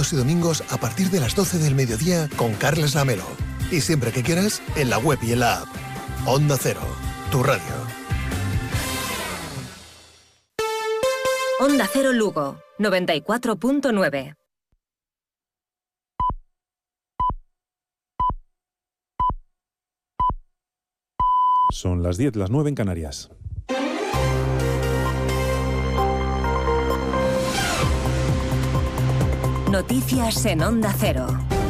sábados y domingos a partir de las 12 del mediodía con Carles Lamelo. Y siempre que quieras, en la web y en la app. Onda Cero, tu radio. Onda Cero Lugo, 94.9. Son las 10, las 9 en Canarias. Noticias en Onda Cero.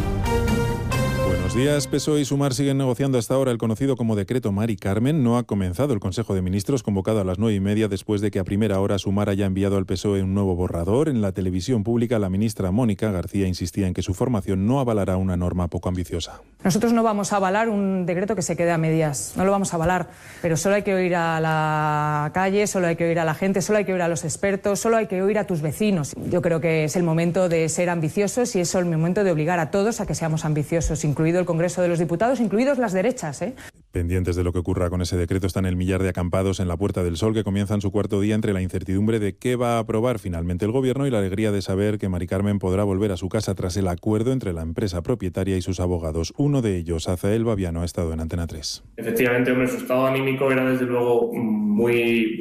Buenos días. PSOE y Sumar siguen negociando hasta ahora el conocido como Decreto Mari Carmen. No ha comenzado el Consejo de Ministros, convocado a las 9:30, después de que a primera hora Sumar haya enviado al PSOE un nuevo borrador. En la televisión pública, la ministra Mónica García insistía en que su formación no avalará una norma poco ambiciosa. Nosotros no vamos a avalar un decreto que se quede a medias, no lo vamos a avalar, pero solo hay que oír a la calle, solo hay que oír a la gente, solo hay que oír a los expertos, solo hay que oír a tus vecinos. Yo creo que es el momento de ser ambiciosos y es el momento de obligar a todos a que seamos ambiciosos, incluido el Congreso de los Diputados, incluidos las derechas, Pendientes de lo que ocurra con ese decreto están el millar de acampados en la Puerta del Sol, que comienzan su cuarto día entre la incertidumbre de qué va a aprobar finalmente el Gobierno y la alegría de saber que Mari Carmen podrá volver a su casa tras el acuerdo entre la empresa propietaria y sus abogados. Uno de ellos, Azael Babiano, ha estado en Antena 3. Efectivamente, hombre, su estado anímico era desde luego muy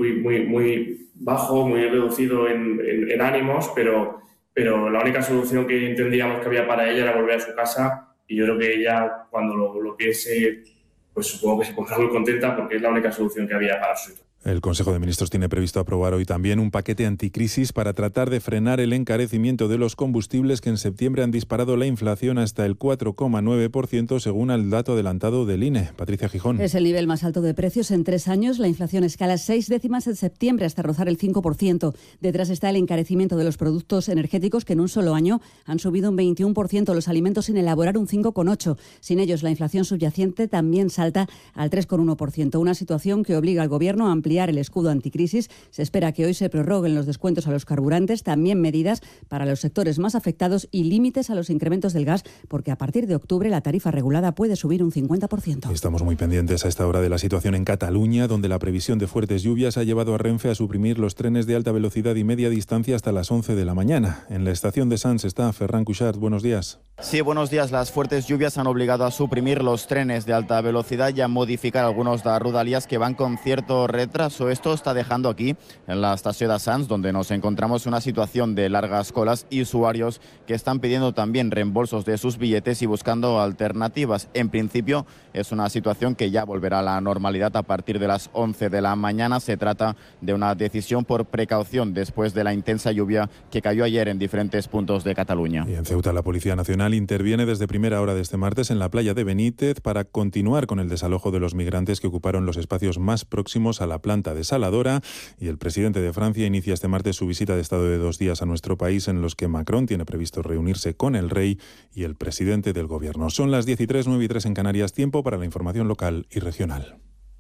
bajo, muy reducido en ánimos, pero la única solución que entendíamos que había para ella era volver a su casa, y yo creo que ella, cuando lo piense, pues supongo que se pondrá muy contenta, porque es la única solución que había para su situación. El Consejo de Ministros tiene previsto aprobar hoy también un paquete anticrisis para tratar de frenar el encarecimiento de los combustibles, que en septiembre han disparado la inflación hasta el 4,9% según el dato adelantado del INE. Patricia Gijón. Es el nivel más alto de precios en 3 años. La inflación escala 6 décimas en septiembre hasta rozar el 5%. Detrás está el encarecimiento de los productos energéticos, que en un solo año han subido un 21%, los alimentos sin elaborar un 5,8%. Sin ellos, la inflación subyacente también salta al 3,1%. Una situación que obliga al Gobierno a ampliar el escudo anticrisis. Se espera que hoy se prorroguen los descuentos a los carburantes, también medidas para los sectores más afectados y límites a los incrementos del gas, porque a partir de octubre la tarifa regulada puede subir un 50%. Estamos muy pendientes a esta hora de la situación en Cataluña, donde la previsión de fuertes lluvias ha llevado a Renfe a suprimir los trenes de alta velocidad y media distancia hasta las 11 de la mañana. En la estación de Sants está Ferran Cuixart. Buenos días. Sí, buenos días. Las fuertes lluvias han obligado a suprimir los trenes de alta velocidad y a modificar algunos de Rodalies que van con cierto retraso. Esto está dejando aquí, en la estación de Sants, donde nos encontramos, una situación de largas colas y usuarios que están pidiendo también reembolsos de sus billetes y buscando alternativas. En principio, es una situación que ya volverá a la normalidad a partir de las 11 de la mañana. Se trata de una decisión por precaución después de la intensa lluvia que cayó ayer en diferentes puntos de Cataluña. Y en Ceuta, la Policía Nacional interviene desde primera hora de este martes en la playa de Benítez para continuar con el desalojo de los migrantes que ocuparon los espacios más próximos a la planta desaladora. Y el presidente de Francia inicia este martes su visita de estado de 2 días a nuestro país, en los que Macron tiene previsto reunirse con el rey y el presidente del gobierno. Son las 10:03, 9:03 en Canarias. Tiempo para la información local y regional.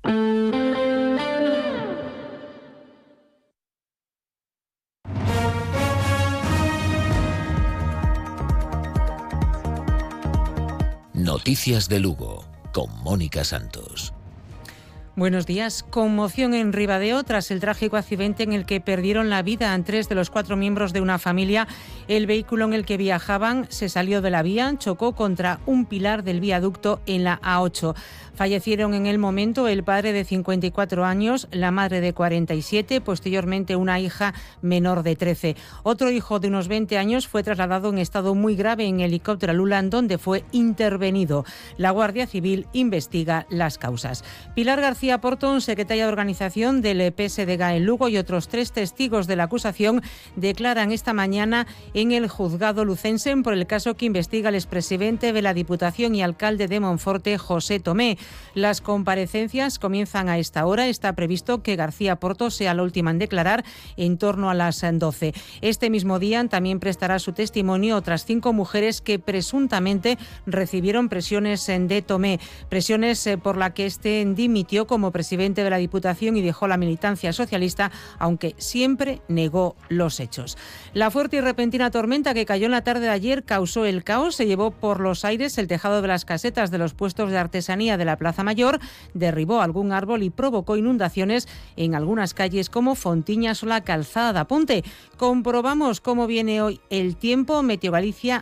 Noticias de Lugo, con Mónica Santos. Buenos días. Conmoción en Ribadeo tras el trágico accidente en el que perdieron la vida 3 de los 4 miembros de una familia. El vehículo en el que viajaban se salió de la vía, chocó contra un pilar del viaducto en la A8. Fallecieron en el momento el padre de 54 años, la madre de 47, posteriormente una hija menor de 13. Otro hijo de unos 20 años fue trasladado en estado muy grave en helicóptero a Lulan, donde fue intervenido. La Guardia Civil investiga las causas. Pilar García Portón, secretaria de organización del PSDG en Lugo, y otros 3 testigos de la acusación declaran esta mañana en el juzgado lucense por el caso que investiga el expresidente de la Diputación y alcalde de Monforte, José Tomé. Las comparecencias comienzan a esta hora. Está previsto que García Porto sea la última en declarar en torno a las 12. Este mismo día también prestará su testimonio otras 5 mujeres que presuntamente recibieron presiones de Tomé, presiones por la que este dimitió como presidente de la Diputación y dejó la militancia socialista, aunque siempre negó los hechos. La fuerte y repentina tormenta que cayó en la tarde de ayer causó el caos. Se llevó por los aires el tejado de las casetas de los puestos de artesanía de la Plaza Mayor, derribó algún árbol y provocó inundaciones en algunas calles como Fontiñas o la Calzada da Ponte. Comprobamos cómo viene hoy el tiempo. Meteogalicia